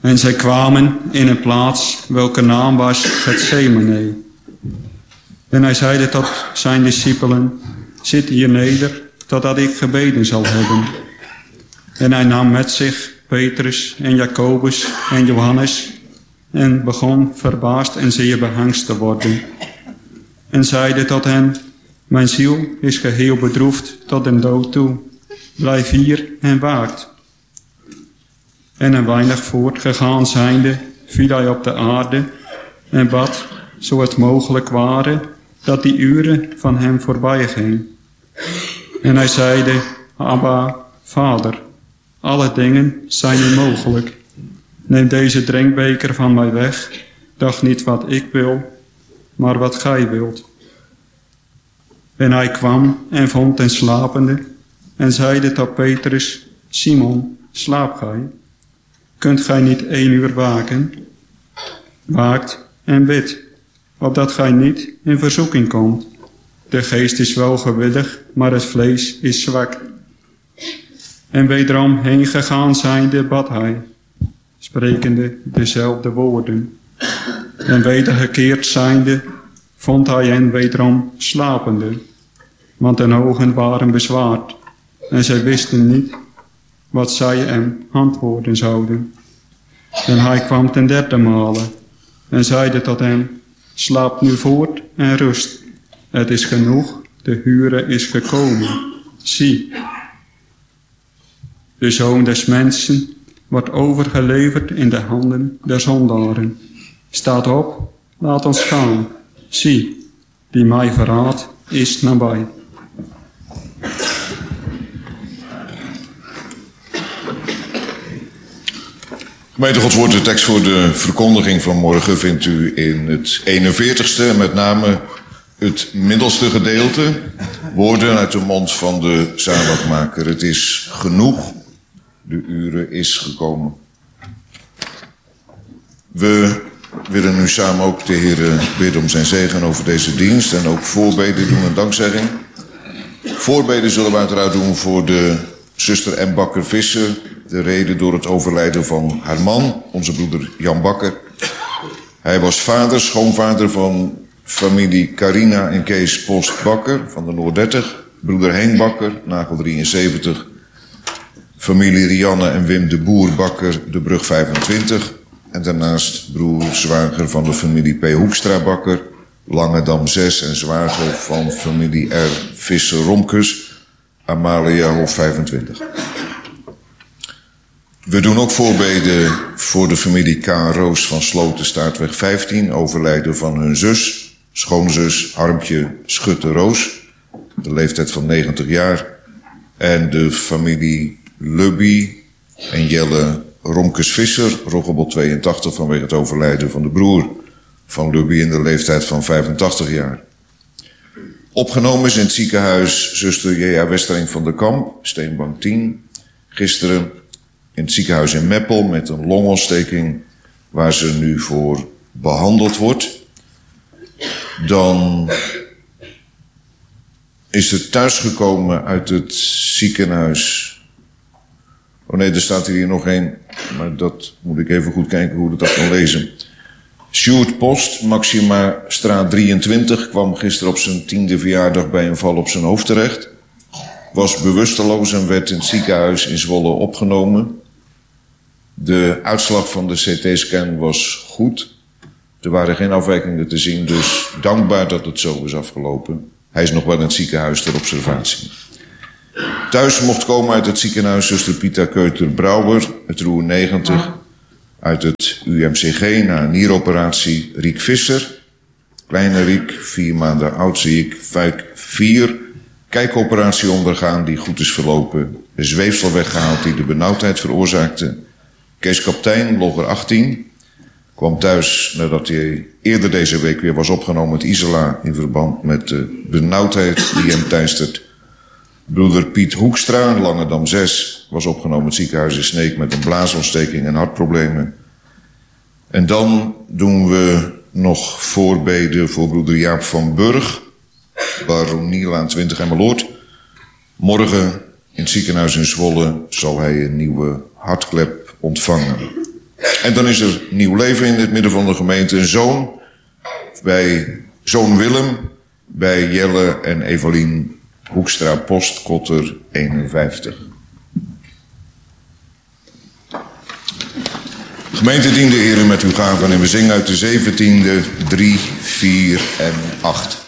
En zij kwamen in een plaats welke naam was Gethsemane. En hij zeide tot zijn discipelen: zit hier neder, totdat ik gebeden zal hebben. En hij nam met zich Petrus en Jacobus en Johannes en begon verbaasd en zeer beangst te worden. En zeide tot hen: mijn ziel is geheel bedroefd tot den dood toe. Blijf hier en waakt. En een weinig voortgegaan zijnde, viel hij op de aarde en bad, zo het mogelijk ware, dat die uren van hem voorbij ging. En hij zeide: Abba, Vader, alle dingen zijn u mogelijk. Neem deze drinkbeker van mij weg, doch niet wat ik wil, maar wat gij wilt. En hij kwam en vond hen slapende en zeide tot Petrus: Simon, slaapt gij? Kunt gij niet 1 uur waken? Waakt en bid, opdat gij niet in verzoeking komt. De geest is wel gewillig, maar het vlees is zwak. En wederom heen gegaan zijnde bad hij, sprekende dezelfde woorden. En wedergekeerd zijnde vond hij hen wederom slapende, want hun ogen waren bezwaard, en zij wisten niet wat zij hem antwoorden zouden. En hij kwam ten 3e male en zeide tot hen: slaap nu voort en rust. Het is genoeg, de ure is gekomen. Zie, de Zoon des Mensen wordt overgeleverd in de handen der zondaren. Staat op, laat ons gaan. Zie, die mij verraadt is nabij. Gemeente Gods woord, de tekst voor de verkondiging van morgen vindt u in het 41ste, met name het middelste gedeelte. Woorden uit de mond van de zaligmaker. Het is genoeg, de ure is gekomen. We willen nu samen ook de Heer bidden om zijn zegen over deze dienst en ook voorbeden doen en dankzegging. Voorbeden zullen we uiteraard doen voor de zuster M. Bakker-Visser, de reden door het overlijden van haar man, onze broeder Jan Bakker. Hij was vader, schoonvader van familie Carina en Kees Post Bakker van de Noord 30. Broeder Henk Bakker, nagel 73. Familie Rianne en Wim de Boer Bakker, de Brug 25. En daarnaast broer zwager van de familie P. Hoekstra Bakker, Langedam 6. En zwager van familie R. Visser Romkes, Amalia Hof 25. We doen ook voorbeden voor de familie K. Roos van Slotenstaartweg 15, overlijden van hun zus, schoonzus Harmpje Schutte-Roos, de leeftijd van 90 jaar. En de familie Lubby en Jelle Romkes-Visser, Roggebot 82, vanwege het overlijden van de broer van Lubby in de leeftijd van 85 jaar. Opgenomen is in het ziekenhuis zuster J.A. Westering van der Kamp, Steenbank 10, gisteren in het ziekenhuis in Meppel met een longontsteking waar ze nu voor behandeld wordt. Dan is ze thuisgekomen uit het ziekenhuis. Oh nee, er staat hier nog één, maar dat moet ik even goed kijken hoe dat kan lezen. Sjoerd Post, Maxima straat 23, kwam gisteren op zijn 10e verjaardag bij een val op zijn hoofd terecht. Was bewusteloos en werd in het ziekenhuis in Zwolle opgenomen. De uitslag van de CT-scan was goed. Er waren geen afwijkingen te zien, dus dankbaar dat het zo is afgelopen. Hij is nog wel in het ziekenhuis ter observatie. Thuis mocht komen uit het ziekenhuis zuster Pieter Keuter-Brouwer, het Roer 90. Uit het UMCG na een nieroperatie Riek Visser. Kleine Riek, 4 maanden oud zie ik. Fuik 4. Kijkoperatie ondergaan die goed is verlopen. De zweefsel weggehaald die de benauwdheid veroorzaakte. Kees Kaptein, logger 18. Kwam thuis nadat hij eerder deze week weer was opgenomen met Isola in verband met de benauwdheid die hem teistert. Broeder Piet Hoekstra, Langedam 6, was opgenomen in het ziekenhuis in Sneek met een blaasontsteking en hartproblemen. En dan doen we nog voorbeden voor broeder Jaap van Burg, Baronielaan 20 Emmeloord. Morgen in het ziekenhuis in Zwolle zal hij een nieuwe hartklep ontvangen. En dan is er nieuw leven in het midden van de gemeente. Een zoon bij zoon Willem, bij Jelle en Evelien Hoekstra, post Kotter 51. Gemeente dient de heren met uw gaven en we zingen uit de 17e, 3, 4 en 8.